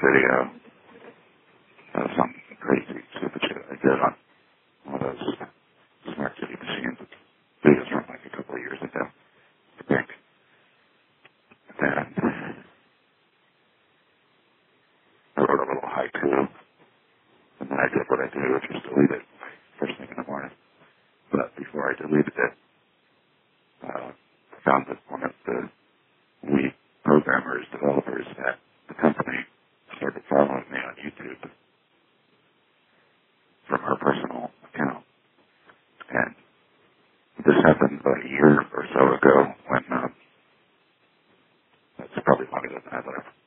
video of some crazy stupid shit I did on one of those Smart City machines. Videos from like a couple of years ago, I think. And I wrote a little haiku, and then I did what I did, which was delete it first thing in the morning. But before I deleted it, I found that one of the lead programmers, developers at the company started following me on YouTube from her personal account. And this happened about a year or so ago when, that's probably longer than that, whatever.